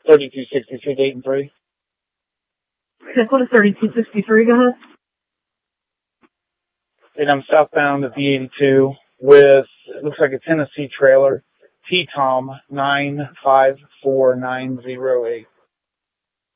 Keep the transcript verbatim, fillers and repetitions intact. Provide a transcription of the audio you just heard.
thirty-two sixty-three, Dayton three. Okay, what is thirty-two sixty-three, go ahead. And I'm southbound of the eighty-two with, it looks like a Tennessee trailer, T Tom nine five four nine zero eight.